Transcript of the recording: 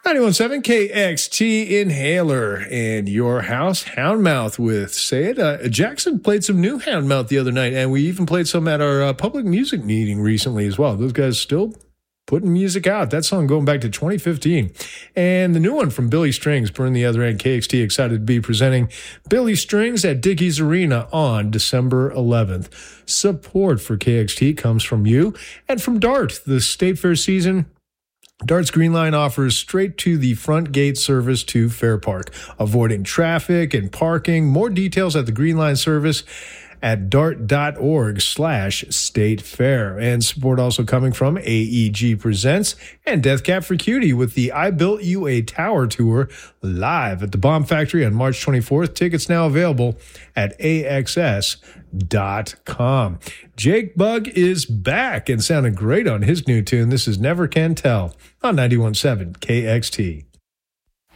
91.7 KXT Inhaler and your house, Houndmouth with Say It. Jackson played some new Houndmouth the other night, and we even played some at our public music meeting recently as well. Those guys still putting music out. That song going back to 2015. And the new one from Billy Strings, Burn the Other End. KXT excited to be presenting Billy Strings at Dickies Arena on December 11th. Support for KXT comes from you and from DART, the State Fair season. DART's Green Line offers straight to the front gate service to Fair Park, avoiding traffic and parking. More details at the Green Line service at dart.org/state fair. And support also coming from AEG Presents and Death Cab for Cutie with the I Built You a Tower tour live at the Bomb Factory on March 24th. Tickets now available at AXS.com. Jake Bugg is back and sounding great on his new tune. This is Never Can Tell on 91.7 KXT.